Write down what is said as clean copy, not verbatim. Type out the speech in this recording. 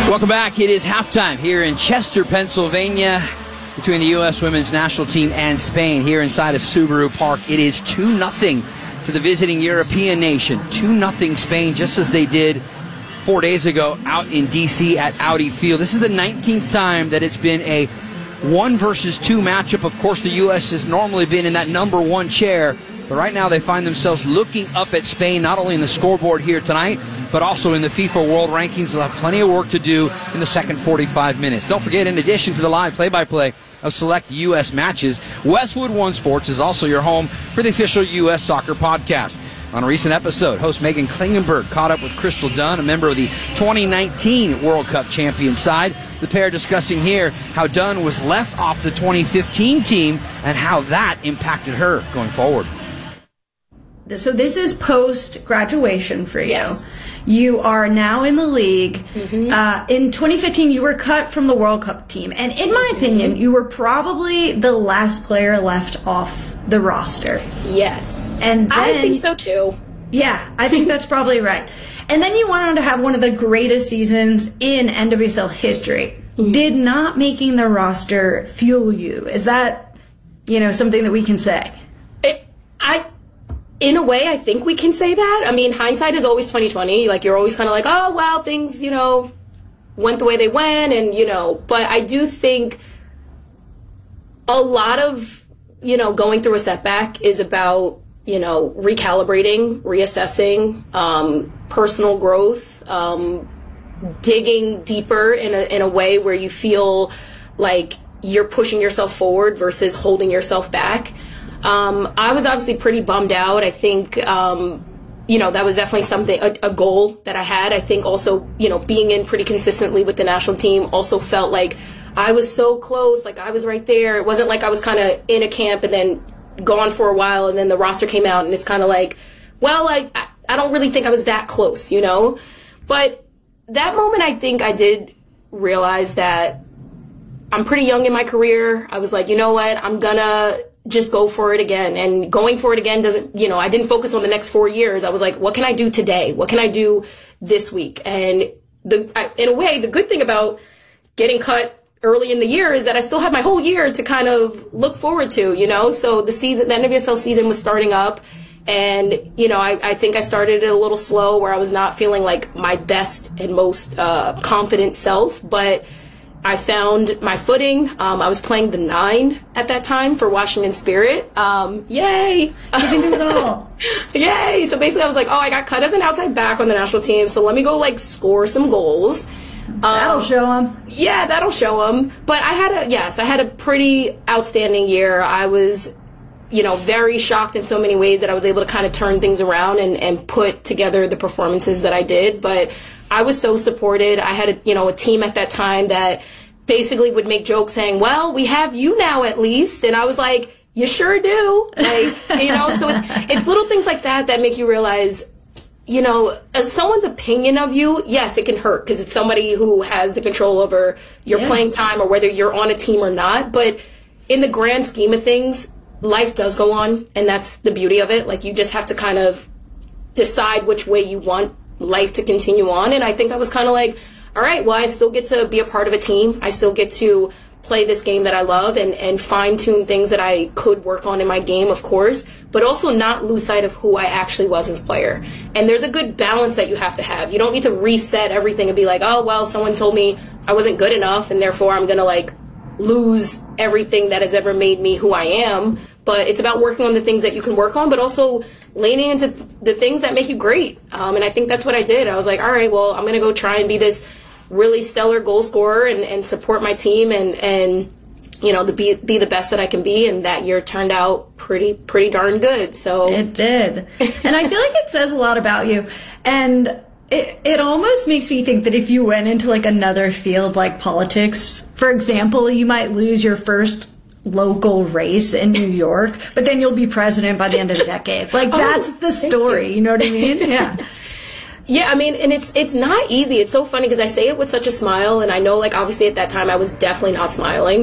Welcome back. It is halftime here in Chester, Pennsylvania, between the U.S. women's national team and Spain here inside of Subaru Park. It is 2-0 to the visiting European nation. 2-0 Spain, just as they did 4 days ago out in D.C. at Audi Field. This is the 19th time that it's been a 1 versus 2 matchup. Of course, the U.S. has normally been in that number 1 chair, but right now they find themselves looking up at Spain, not only in the scoreboard here tonight, but also in the FIFA World Rankings. They'll have plenty of work to do in the second 45 minutes. Don't forget, in addition to the live play-by-play of select U.S. matches, Westwood One Sports is also your home for the official U.S. Soccer podcast. On a recent episode, host Megan Klingenberg caught up with Crystal Dunn, a member of the 2019 World Cup champion side. The pair discussing here how Dunn was left off the 2015 team and how that impacted her going forward. So this is post-graduation for you. Yes. You are now in the league. Mm-hmm. In 2015, you were cut from the World Cup team. And in my opinion, you were probably the last player left off the roster. Yes. And then, I think so too. Yeah, I think that's probably right. And then you went on to have one of the greatest seasons in NWSL history. Mm-hmm. Did not making the roster fuel you? Is that, something that we can say? In a way, I think we can say that. I mean, hindsight is always 20/20. Like, you're always kind of like, oh, well, things, went the way they went. And, but I do think a lot of, going through a setback is about, recalibrating, reassessing, personal growth, digging deeper in a way where you feel like you're pushing yourself forward versus holding yourself back. I was obviously pretty bummed out. I think, that was definitely something, a goal that I had. I think also, being in pretty consistently with the national team also felt like I was so close, like I was right there. It wasn't like I was kind of in a camp and then gone for a while and then the roster came out and it's kind of like, well, I don't really think I was that close, But that moment, I think I did realize that I'm pretty young in my career. I was like, you know what, I'm gonna just go for it again. And going for it again doesn't, I didn't focus on the next 4 years. I was like, what can I do today? What can I do this week? And in a way, the good thing about getting cut early in the year is that I still have my whole year to kind of look forward to, So the NWSL season was starting up. And, I think I started it a little slow where I was not feeling like my best and most confident self. But I found my footing. I was playing the 9 at that time for Washington Spirit. Yay! You can do it all. Yay! So basically I was like, oh, I got cut as an outside back on the national team, so let me go, score some goals. That'll show them. Yeah, that'll show them. But I had a pretty outstanding year. I was, very shocked in so many ways that I was able to kind of turn things around and put together the performances that I did. But I was so supported. I had a team at that time that basically would make jokes saying, well, we have you now at least. And I was like, you sure do. So it's little things like that make you realize, as someone's opinion of you, yes, it can hurt because it's somebody who has the control over your playing time or whether you're on a team or not. But in the grand scheme of things, life does go on. And that's the beauty of it. Like, you just have to kind of decide which way you want life to continue on. And I think I was kind of like, all right, well, I still get to be a part of a team. I still get to play this game that I love and fine-tune things that I could work on in my game, of course, but also not lose sight of who I actually was as a player. And there's a good balance that you have to have. You don't need to reset everything and be like, oh, well, someone told me I wasn't good enough and therefore I'm going to lose everything that has ever made me who I am. But it's about working on the things that you can work on, but also leaning into the things that make you great. And I think that's what I did. I was like, all right, well, I'm going to go try and be this really stellar goal scorer and support my team and be the best that I can be. And that year turned out pretty darn good. So it did. And I feel like it says a lot about you. And it almost makes me think that if you went into another field like politics, for example, you might lose your first local race in New York, but then you'll be president by the end of the decade. That's the story. You know what I mean? Yeah. Yeah, I mean, and it's not easy. It's so funny because I say it with such a smile, and I know, obviously at that time I was definitely not smiling.